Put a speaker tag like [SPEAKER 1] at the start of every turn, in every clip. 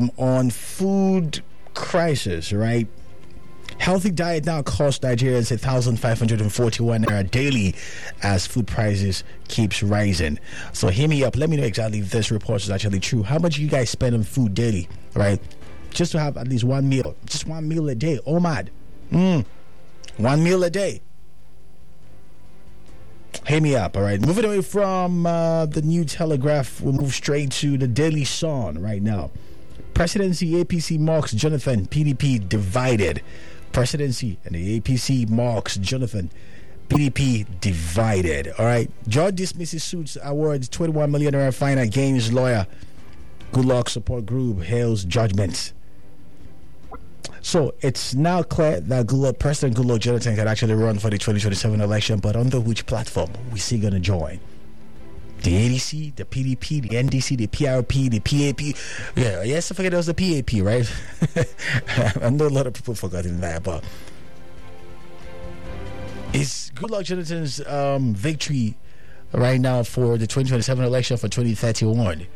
[SPEAKER 1] on food crisis, right? Healthy diet now costs Nigerians 1,541 naira daily as food prices keeps rising. So hear me up. Let me know exactly if this report is actually true. How much you guys spend on food daily, right? Just to have at least one meal. Just one meal a day. Oh, mad. 1 meal a day. Hear me up, all right? Moving away from the New Telegraph, we'll move straight to the Daily Sun right now. Presidency APC mocks Jonathan, PDP divided. Presidency and the APC mocks Jonathan, PDP divided. All right. Judge dismisses suits, awards 21 million fine against lawyer. Good Luck Support Group hails judgment. So it's now clear that President Goodluck Jonathan can actually run for the 2027 election, but under which platform is he going to join? The ADC, the PDP, the NDC, the PRP, the PAP. Yeah, yes, I forget it was the PAP, right? I know a lot of people forgotten that, but is Goodluck Jonathan's victory right now for the 2027 election for 2031?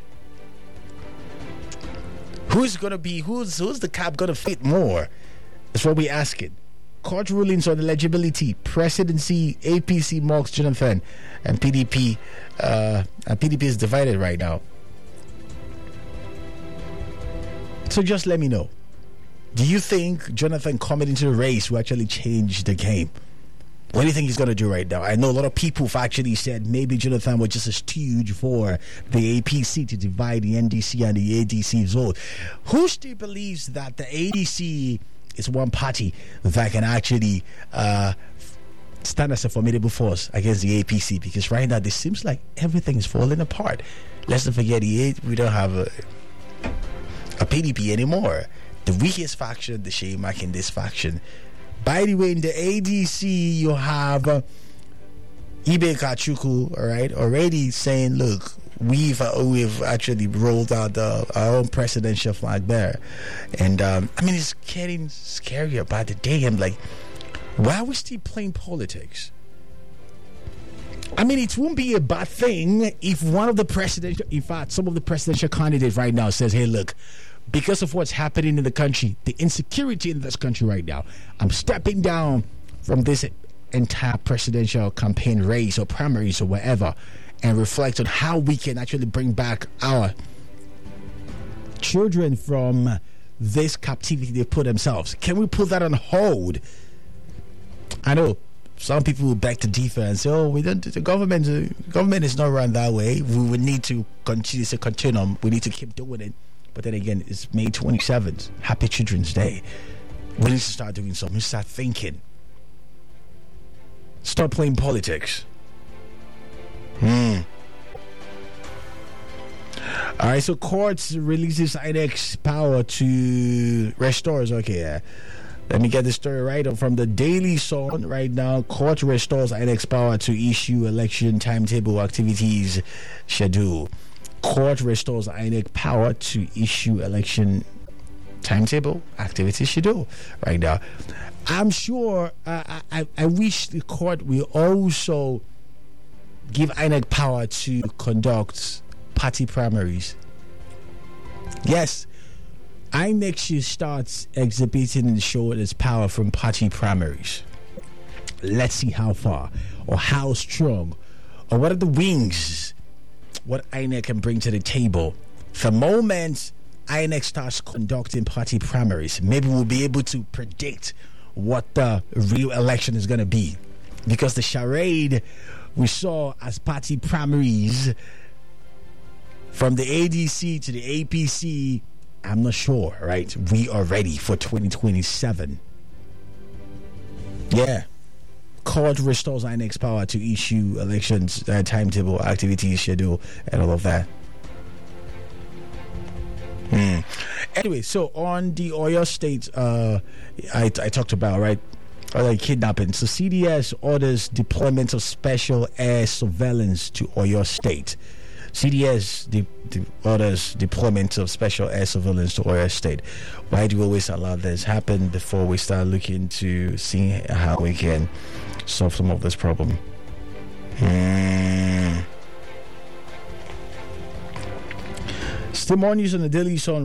[SPEAKER 1] Who's the cap gonna fit more? That's what we're asking. Court rulings on eligibility, presidency, APC mocks Jonathan, and PDP. PDP is divided right now. So just let me know. Do you think Jonathan coming into the race will actually change the game? What do you think he's going to do right now? I know a lot of people have actually said maybe Jonathan was just a stooge for the APC to divide the NDC and the ADC vote. Who still believes that the ADC is one party that can actually stand as a formidable force against the APC? Because right now, it seems like everything is falling apart. Let's not forget, we don't have a PDP anymore. The weakest faction, the Shemak in this faction. By the way, in the ADC, you have Ibe Kachuku, all right, already saying, look, we've actually rolled out our own presidential flag there. And, it's getting scarier by the day. I'm like, why are we still playing politics? It won't be a bad thing if some of the presidential candidates right now says, hey, look, because of what's happening in the country, the insecurity in this country right now, I'm stepping down from this entire presidential campaign race or primaries or whatever, and reflect on how we can actually bring back our children from this captivity they put themselves. Can we put that on hold? I know some people will beg to differ and say, we don't. The government is not run that way. We would need to continue to continuum. We need to keep doing it. But then again, it's May 27th. Happy Children's Day. We need to start doing something. Start thinking. Stop playing politics. All right, so courts releases INEC's power to restores. Okay, yeah. Let me get the story right from the Daily Sun right now. Court restores INEC's power to issue election timetable activities schedule. Court restores INEC power to issue election timetable activity schedule right now. I'm sure I wish the court will also give INEC power to conduct party primaries. Yes, INEC should start exhibiting and showing its power from party primaries. Let's see how far or how strong or what are the wings what INEC can bring to the table. The moment INEC starts conducting party primaries, maybe we'll be able to predict what the real election is going to be. Because the charade we saw as party primaries from the ADC to the APC, I'm not sure, right? We are ready for 2027. Yeah. Court restores INEC's power to issue elections timetable, activities schedule, and all of that. Anyway, so on the Oyo State, I talked about, right? Kidnapping. So CDS orders deployment of special air surveillance to Oyo State. CDS orders deployment of special air surveillance to Oyo State. Why do we always allow this happen before we start looking to see how we can solve some of this problem? Still more news on the Daily Sun.